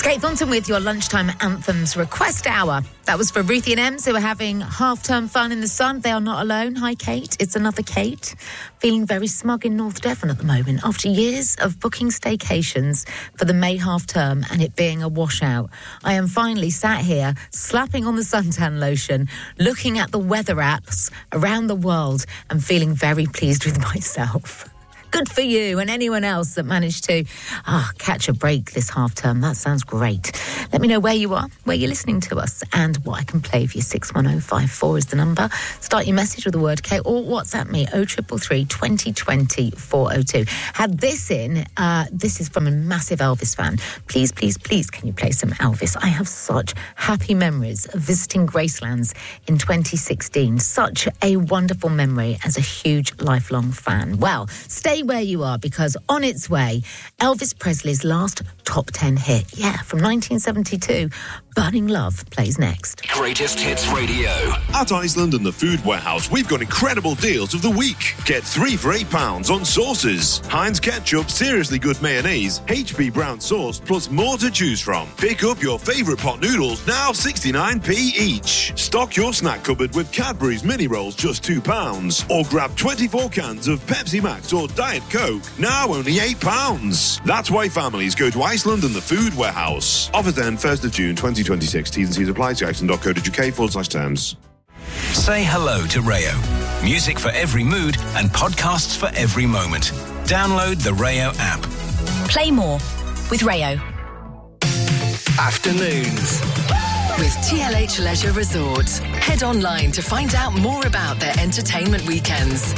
Kate Thornton with your Lunchtime Anthems Request Hour. That was for Ruthie and Ems, who are having half-term fun in the sun. They are not alone. Hi, Kate. It's another Kate. Feeling very smug in North Devon at the moment after years of booking staycations for the May half-term and it being a washout. I am finally sat here, slapping on the suntan lotion, looking at the weather apps around the world and feeling very pleased with myself. Good for you and anyone else that managed to catch a break this half-term. That sounds great. Let me know where you are, where you're listening to us, and what I can play for you. 61054 is the number. Start your message with the word K or WhatsApp me 0333 2020 402. Had this in. This is from a massive Elvis fan. Please, please, please, can you play some Elvis? I have such happy memories of visiting Gracelands in 2016. Such a wonderful memory as a huge lifelong fan. Well, stay where you are because on its way, Elvis Presley's last top 10 hit, from 1972, Burning Love, plays next. Greatest Hits Radio. At Iceland and the Food Warehouse, we've got incredible deals of the week. Get 3 for £8 on sauces. Heinz Ketchup, Seriously Good Mayonnaise, HB Brown Sauce, plus more to choose from. Pick up your favourite pot noodles, now 69p each. Stock your snack cupboard with Cadbury's Mini Rolls, just £2. Or grab 24 cans of Pepsi Max or Diet Coke, now only £8. That's why families go to Iceland and the Food Warehouse. Offers end 1st of June 2026. T's and C's apply to iceland.co.uk/terms. Say hello to Rayo. Music for every mood and podcasts for every moment. Download the Rayo app. Play more with Rayo. Afternoons with TLH Leisure Resorts. Head online to find out more about their entertainment weekends.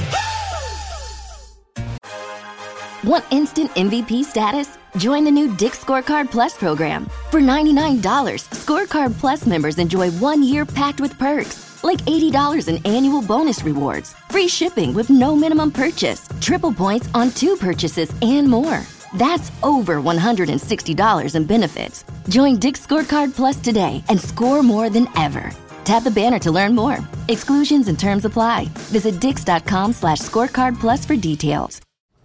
Want instant MVP status? Join the new Dick's Scorecard Plus program. For $99, Scorecard Plus members enjoy 1 year packed with perks, like $80 in annual bonus rewards, free shipping with no minimum purchase, triple points on 2 purchases, and more. That's over $160 in benefits. Join Dick's Scorecard Plus today and score more than ever. Tap the banner to learn more. Exclusions and terms apply. Visit dix.com/scorecard plus for details.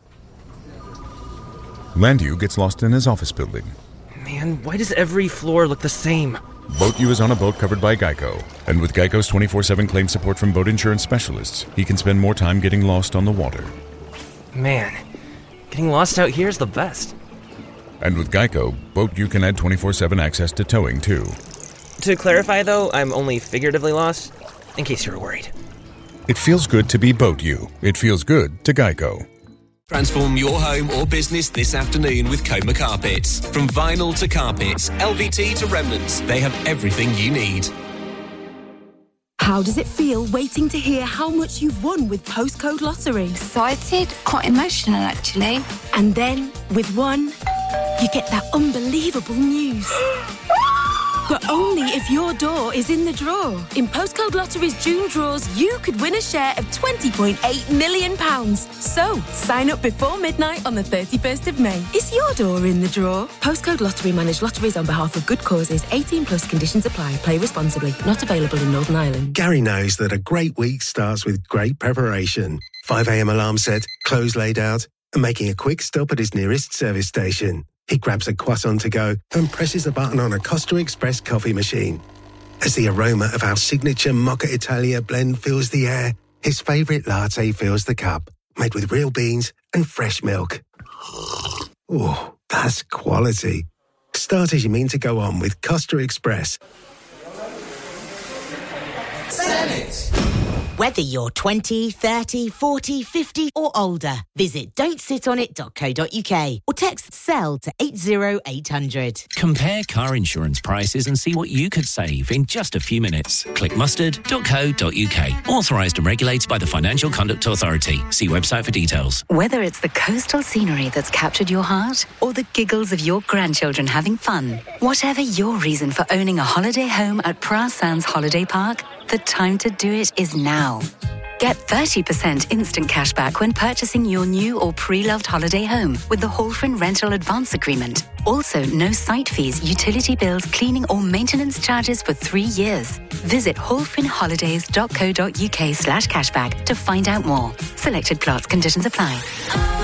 Landu gets lost in his office building. Man, why does every floor look the same? BoatU is on a boat covered by Geico. And with Geico's 24/7 claim support from boat insurance specialists, he can spend more time getting lost on the water. Man, getting lost out here is the best. And with Geico, BoatU can add 24/7 access to towing, too. To clarify, though, I'm only figuratively lost, in case you were worried. It feels good to be BoatU. It feels good to Geico. Transform your home or business this afternoon with Coma Carpets. From vinyl to carpets, LVT to remnants, they have everything you need. How does it feel waiting to hear how much you've won with Postcode Lottery? Excited, quite emotional actually. And then, with one, you get that unbelievable news. But only if your door is in the draw. In Postcode Lottery's June draws, you could win a share of £20.8 million. So, sign up before midnight on the 31st of May. Is your door in the draw? Postcode Lottery manage lotteries on behalf of good causes. 18 plus conditions apply. Play responsibly. Not available in Northern Ireland. Gary knows that a great week starts with great preparation. 5 a.m. alarm set, clothes laid out, and making a quick stop at his nearest service station. He grabs a croissant to go and presses a button on a Costa Express coffee machine. As the aroma of our signature Mocha Italia blend fills the air, his favourite latte fills the cup, made with real beans and fresh milk. Oh, that's quality. Start as you mean to go on with Costa Express. Senate. Whether you're 20, 30, 40, 50 or older, visit don'tsitonit.co.uk or text SELL to 80800. Compare car insurance prices and see what you could save in just a few minutes. Click mustard.co.uk. Authorised and regulated by the Financial Conduct Authority. See website for details. Whether it's the coastal scenery that's captured your heart or the giggles of your grandchildren having fun, whatever your reason for owning a holiday home at Pras Sands Holiday Park, the time to do it is now. Get 30% instant cash back when purchasing your new or pre-loved holiday home with the Holfrin Rental Advance Agreement. Also, no site fees, utility bills, cleaning or maintenance charges for 3 years. Visit holfrinholidays.co.uk/cashback to find out more. Selected plots, conditions apply.